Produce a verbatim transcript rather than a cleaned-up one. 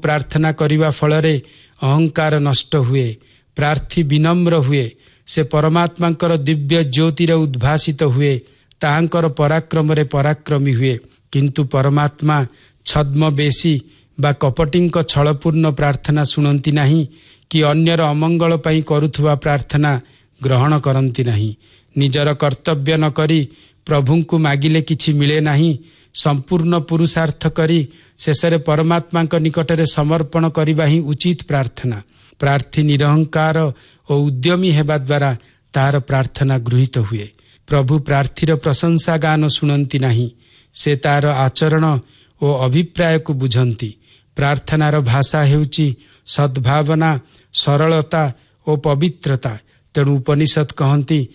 प्रार्थना करिवा फलरे अहंकार नष्ट हुए, प्रार्थी विनम्र हुए, से परमात्मांकर दिव्य ज्योतिर उद्भासित हुए, ताहांकर पराक्रम रे पराक्रमी हुए। किंतु परमात्मा छद्म बेसी बा कपटिंक छलपूर्ण प्रार्थना शुणती नहीं कि अन्यर अमंगल पई करुथुवा प्रार्थना ग्रहण करती नहीं। निजर कर्तव्य न करी प्रभुंकु मागिले किछि मिले नहीं। संपूर्ण पुरुषार्थ करी शेषरे परमात्मा निकटरे समर्पण करिबा ही उचित प्रार्थना। प्रार्थी निरहंकार और उद्यमी हेबा द्वारा तार प्रार्थना गृहीत हुए। प्रभु प्रार्थीर प्रशंसा गान शुणती नहीं, से तार आचरण और अभिप्राय को बुझंती। प्रार्थनार भाषा हेउची सद्भावना, सरलता और पवित्रता। तेणु उपनिषद कहती